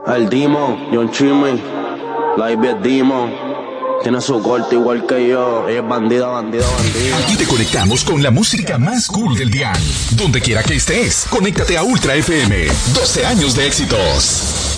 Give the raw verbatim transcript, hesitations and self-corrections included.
El Demon, John Chimmy, la Ivy es Demon. Tiene su corte igual que yo. Ella es bandida, bandida, bandida. Aquí te conectamos con la música más cool del dial. Donde quiera que estés, conéctate a Ultra F M. doce años de éxitos.